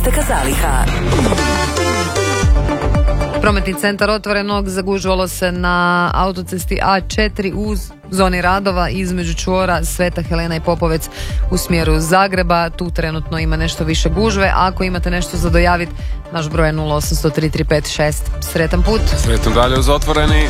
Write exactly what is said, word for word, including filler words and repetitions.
Zaliha. Prometni centar Otvorenog zagužvalo se na autocesti A četiri u zoni radova između čvora Sveta Helena i Popovec u smjeru Zagreba. Tu trenutno ima nešto više gužve. Ako imate nešto za dojaviti, naš broj je nula osam tri tri pet šest. Sretan put. Sretan dalje uz Otvoreni.